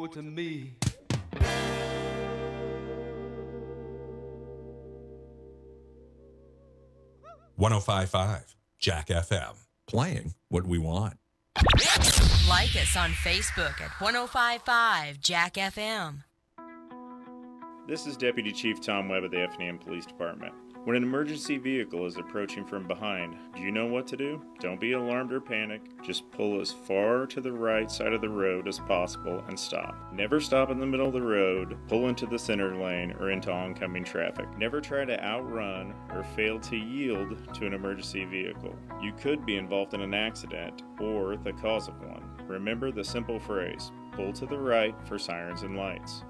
it to me. .105.5 Jack FM. Playing what we want. Like us on Facebook at 105.5 Jack FM. This is Deputy Chief Tom Webb of the Effingham Police Department. When an emergency vehicle is approaching from behind, do you know what to do? Don't be alarmed or panic. Just pull as far to the right side of the road as possible and stop. Never stop in the middle of the road, pull into the center lane, or into oncoming traffic. Never try to outrun or fail to yield to an emergency vehicle. You could be involved in an accident or the cause of one. Remember the simple phrase, pull to the right for sirens and lights.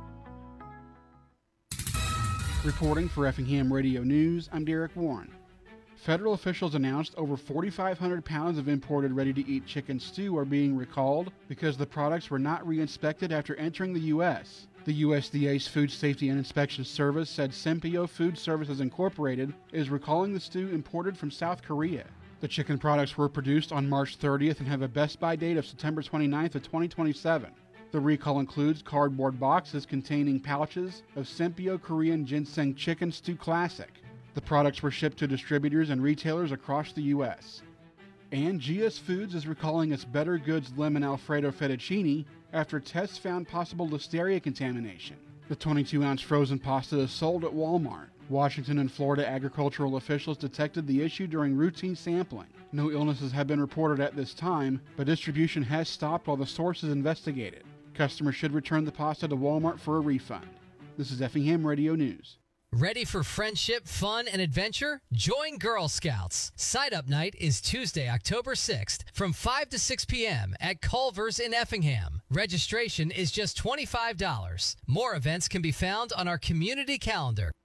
Reporting for Effingham Radio News, I'm Derek Warren. Federal officials announced over 4,500 pounds of imported ready-to-eat chicken stew are being recalled because the products were not re-inspected after entering the U.S. The USDA's Food Safety and Inspection Service said Sempio Food Services Incorporated is recalling the stew imported from South Korea. The chicken products were produced on March 30th and have a best-by date of September 29th of 2027. The recall includes cardboard boxes containing pouches of Sempio Korean Ginseng Chicken Stew Classic. The products were shipped to distributors and retailers across the U.S. And GS Foods is recalling its Better Goods Lemon Alfredo Fettuccine after tests found possible Listeria contamination. The 22-ounce frozen pasta is sold at Walmart. Washington and Florida agricultural officials detected the issue during routine sampling. No illnesses have been reported at this time, but distribution has stopped while the source is investigated. Customers should return the pasta to Walmart for a refund. This is Effingham Radio News. Ready for friendship, fun, and adventure? Join Girl Scouts. Sign-up night is Tuesday, October 6th from 5 to 6 p.m. at Culver's in Effingham. Registration is just $25. More events can be found on our community calendar.